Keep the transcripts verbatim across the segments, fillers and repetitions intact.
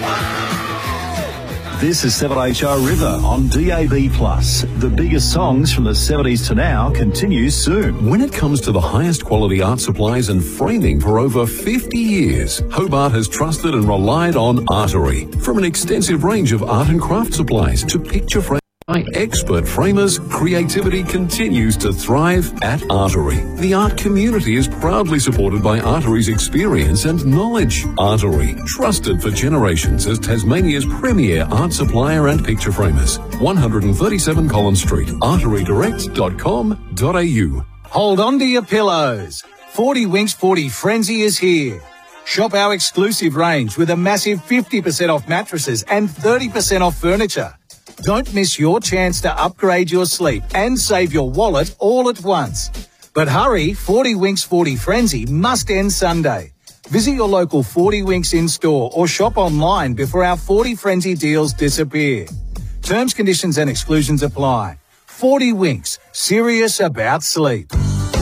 This is seven H R River on D A B plus. The biggest songs from the seventies to now continues soon. When it comes to the highest quality art supplies and framing for over fifty years, Hobart has trusted and relied on Artery. From an extensive range of art and craft supplies to picture frames by expert framers, creativity continues to thrive at Artery. The art community is proudly supported by Artery's experience and knowledge. Artery, trusted for generations as Tasmania's premier art supplier and picture framers. one thirty-seven Collins Street, artery direct dot com dot a u. Hold on to your pillows. forty Winks forty Frenzy is here. Shop our exclusive range with a massive fifty percent off mattresses and thirty percent off furniture. Don't miss your chance to upgrade your sleep and save your wallet all at once. But hurry, forty Winks forty Frenzy must end Sunday. Visit your local forty Winks in-store or shop online before our forty Frenzy deals disappear. Terms, conditions and exclusions apply. forty Winks, serious about sleep.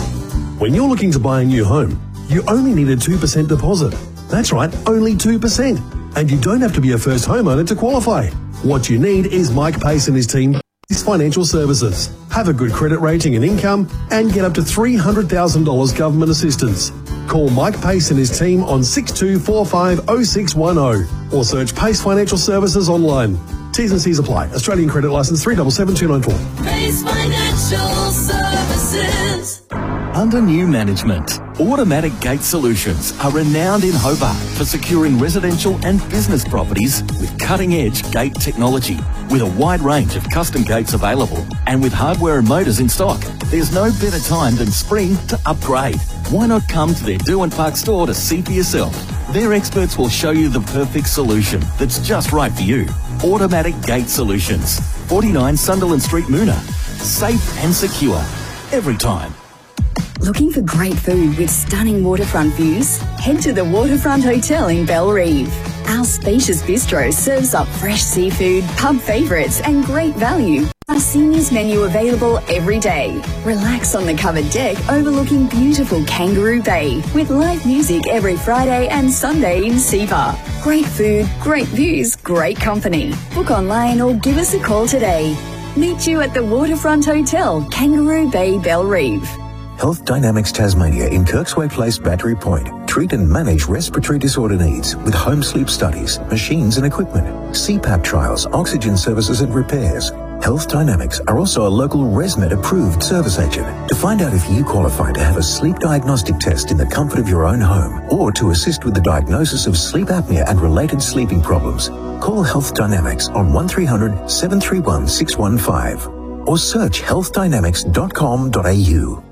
When you're looking to buy a new home, you only need a two percent deposit. That's right, only two percent. And you don't have to be a first homeowner to qualify. What you need is Mike Pace and his team, his financial services. Have a good credit rating and income and get up to three hundred thousand dollars government assistance. Call Mike Pace and his team on six two four five oh six one oh or search Pace Financial Services online. T's and C's apply. Australian credit licence three seven seven two nine four. Pace Financial Services. Under new management, Automatic Gate Solutions are renowned in Hobart for securing residential and business properties with cutting-edge gate technology. With a wide range of custom gates available and with hardware and motors in stock, there's no better time than spring to upgrade. Why not come to their Derwent Park store to see for yourself? Their experts will show you the perfect solution that's just right for you. Automatic Gate Solutions, forty-nine Sunderland Street, Moona. Safe and secure every time. Looking for great food with stunning waterfront views? Head to the Waterfront Hotel in Bellerive. Our spacious bistro serves up fresh seafood, pub favourites and great value. Our seniors menu available every day. Relax on the covered deck overlooking beautiful Kangaroo Bay with live music every Friday and Sunday in Seaver. Great food, great views, great company. Book online or give us a call today. Meet you at the Waterfront Hotel, Kangaroo Bay, Bellerive. Health Dynamics Tasmania in Kirksway Place, Battery Point. Treat and manage respiratory disorder needs with home sleep studies, machines and equipment, C PAP trials, oxygen services and repairs. Health Dynamics are also a local ResMed approved service agent. To find out if you qualify to have a sleep diagnostic test in the comfort of your own home or to assist with the diagnosis of sleep apnea and related sleeping problems, call Health Dynamics on one three hundred, seven three one, six one five or search health dynamics dot com dot a u.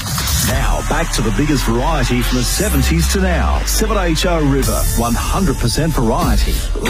Now, back to the biggest variety from the seventies to now. seven H R River, one hundred percent variety.